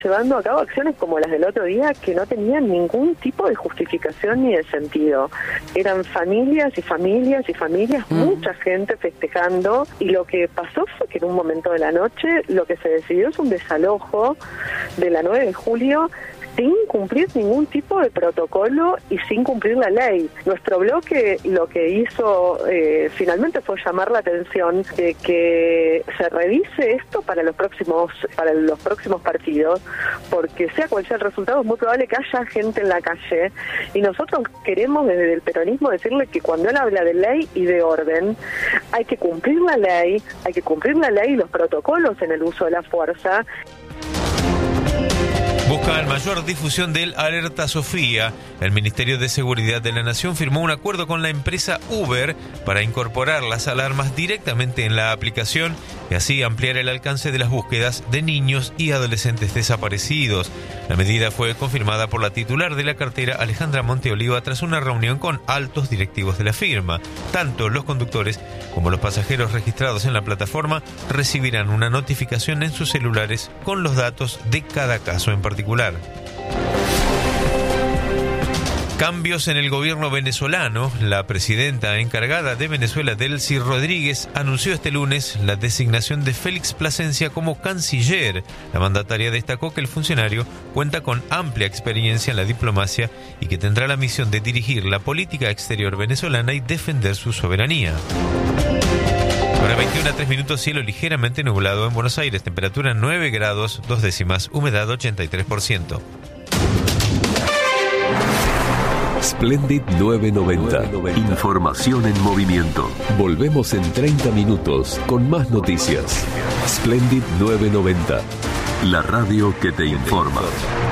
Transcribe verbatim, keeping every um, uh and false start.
llevando a cabo acciones como las del otro día que no tenían ningún tipo de justificación ni de sentido. Eran familias y familias y familias, mm. mucha gente festejando, y lo que pasó fue que en un momento de la noche lo que se decidió es un desalojo de la nueve de julio sin cumplir ningún tipo de protocolo y sin cumplir la ley. Nuestro bloque lo que hizo eh, finalmente fue llamar la atención de que se revise esto para los próximos para los próximos partidos, porque sea cual sea el resultado es muy probable que haya gente en la calle, y nosotros queremos desde el peronismo decirle que cuando él habla de ley y de orden hay que cumplir la ley, hay que cumplir la ley y los protocolos en el uso de la fuerza. Buscan mayor difusión del Alerta Sofía. El Ministerio de Seguridad de la Nación firmó un acuerdo con la empresa Uber para incorporar las alarmas directamente en la aplicación y así ampliar el alcance de las búsquedas de niños y adolescentes desaparecidos. La medida fue confirmada por la titular de la cartera, Alejandra Monteoliva, tras una reunión con altos directivos de la firma. Tanto los conductores como los pasajeros registrados en la plataforma recibirán una notificación en sus celulares con los datos de cada caso en particular. Cambios en el gobierno venezolano. La presidenta encargada de Venezuela, Delcy Rodríguez, anunció este lunes la designación de Félix Plasencia como canciller. La mandataria destacó que el funcionario cuenta con amplia experiencia en la diplomacia y que tendrá la misión de dirigir la política exterior venezolana y defender su soberanía. Ahora veintiuno a tres minutos, cielo ligeramente nublado en Buenos Aires, temperatura nueve grados, dos décimas, humedad ochenta y tres por ciento. Splendid nueve noventa. Información en movimiento. Volvemos en treinta minutos con más noticias. Splendid nueve noventa. La radio que te informa.